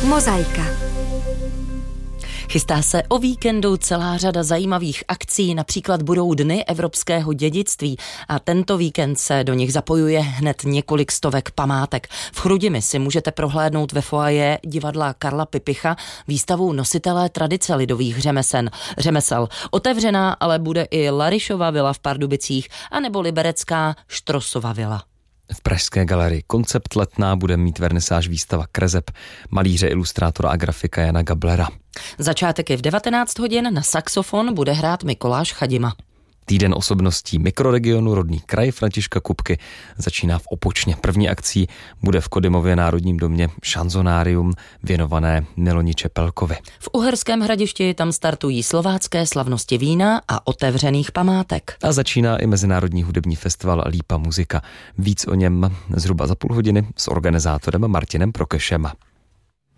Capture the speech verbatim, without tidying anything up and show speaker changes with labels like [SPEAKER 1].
[SPEAKER 1] Mozaika.
[SPEAKER 2] Chystá se o víkendu celá řada zajímavých akcí, například budou dny evropského dědictví a tento víkend se do nich zapojuje hned několik stovek památek. V Chrudimi si můžete prohlédnout ve foaje divadla Karla Pipicha výstavu Nositelé tradice lidových řemesen. řemesel. Otevřená ale bude i Larišova vila v Pardubicích anebo liberecká Štrosova vila.
[SPEAKER 3] V pražské galerii Koncept Letná bude mít vernisáž výstava kreseb malíře, ilustrátora a grafika Jana Gablera.
[SPEAKER 2] Začátek je v devatenáct hodin, na saxofon bude hrát Mikoláš Chadima.
[SPEAKER 3] Týden osobností mikroregionu Rodný kraj Františka Kupky začíná v Opočně. První akcí bude v Kodymově Národním domě šanzonárium věnované Miloni Čepelkovi.
[SPEAKER 2] V Uherském Hradišti tam startují slovácké slavnosti vína a otevřených památek.
[SPEAKER 3] A začíná i Mezinárodní hudební festival Lípa muzika. Víc o něm zhruba za půl hodiny s organizátorem Martinem Prokešem.